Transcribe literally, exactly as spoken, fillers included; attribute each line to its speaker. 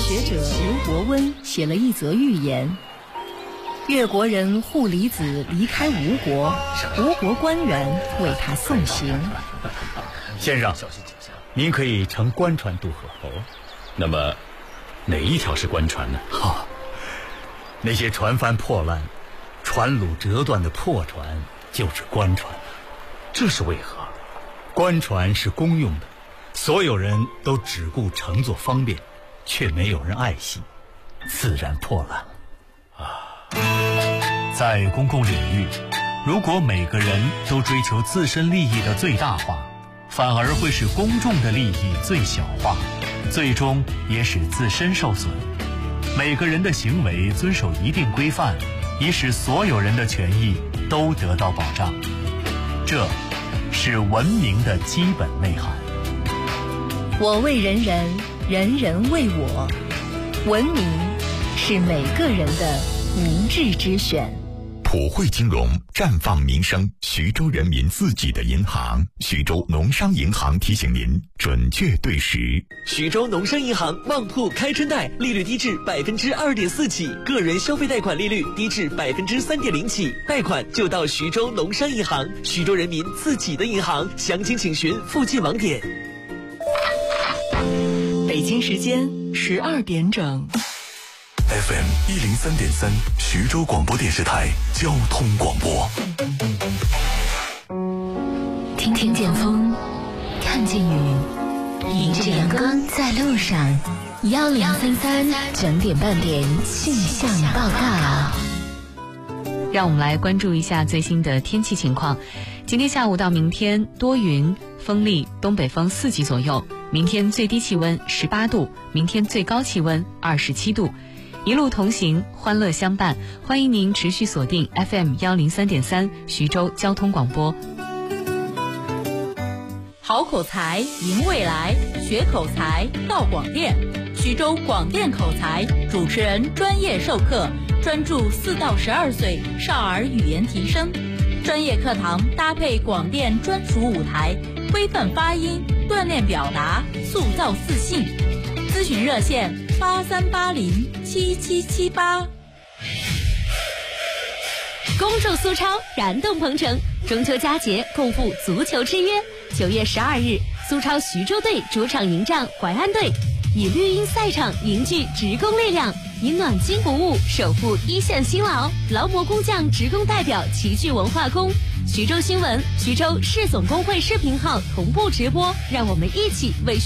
Speaker 1: 学者刘伯温写了一则寓言：越国人户离子离开吴国，吴国官员为他送行。
Speaker 2: 先生，您可以乘官船渡河。哦，
Speaker 3: 那么哪一条是官船呢？
Speaker 2: 哈、哦，那些船帆破烂、船橹折断的破船就是官船。
Speaker 3: 这是为何？
Speaker 2: 官船是公用的，所有人都只顾乘坐方便，却没有人爱惜，自然破烂了。
Speaker 4: 啊，在公共领域，如果每个人都追求自身利益的最大化，反而会使公众的利益最小化，最终也使自身受损。每个人的行为遵守一定规范，以使所有人的权益都得到保障。这是文明的基本内涵。
Speaker 1: 我为人人，人人为我。文明是每个人的明智之选。
Speaker 5: 普惠金融绽放民生，徐州人民自己的银行。徐州农商银行提醒您准确对时。
Speaker 6: 徐州农商银行旺铺开春贷利率低至百分之二点四起，个人消费贷款利率低至百分之三点零起，贷款就到徐州农商银行，徐州人民自己的银行。详情请询附近网点。
Speaker 1: 北京时间十二点整。
Speaker 5: F M 一零三点三，徐州广播电视台交通广播。
Speaker 7: 听听见风，看见雨，迎着阳光在路上。幺零三三整点半点气象报告。
Speaker 8: 让我们来关注一下最新的天气情况。今天下午到明天多云，风力东北风四级左右。明天最低气温十八度，明天最高气温二十七度。一路同行，欢乐相伴，欢迎您持续锁定 F M 幺零三点三徐州交通广播。
Speaker 9: 好口才赢未来，学口才到广电。徐州广电口才主持人专业授课，专注四到十二岁少儿语言提升。专业课堂搭配广电专属舞台，规范发音，锻炼表达，塑造自信。咨询热线八三八零七七七八。
Speaker 10: 恭祝苏超燃动鹏程，中秋佳节共赴足球之约。九月十二日，苏超徐州队主场迎战淮安队，以绿茵赛场凝聚职工力量，以暖金不误守护一线辛劳。劳模工匠职工代表齐聚文化宫。徐州新闻、徐州市总工会视频号同步直播，让我们一起为